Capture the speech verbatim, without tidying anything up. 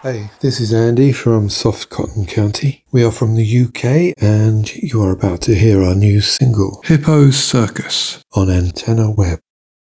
Hey, this is Andy from Soft Cotton County. We are from the U K and you are about to hear our new single, Hippo's Circus, on Antenna Web.